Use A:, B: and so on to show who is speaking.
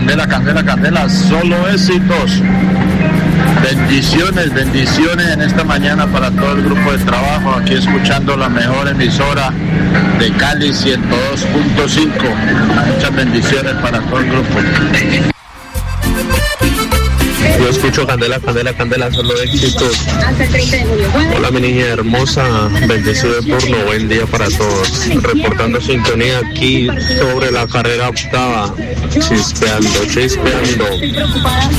A: Candela, candela, candela, solo éxitos. Bendiciones en esta mañana para todo el grupo de trabajo, aquí escuchando la mejor emisora de Cali 102.5. Muchas bendiciones para todo el grupo.
B: Yo escucho Candela, candela, candela, solo éxitos. Hola mi niña hermosa, bendecido de turno, buen día para todos. Reportando sintonía aquí sobre la carrera octava, chispeando.